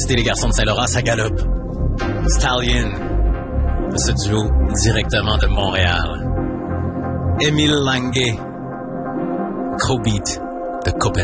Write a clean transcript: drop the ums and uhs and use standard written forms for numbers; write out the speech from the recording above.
L'Université des garçons de Saint-Laurent, ça galope. Stallion, ce duo directement de Montréal. Émile Languet, Crobeat de Copenhague.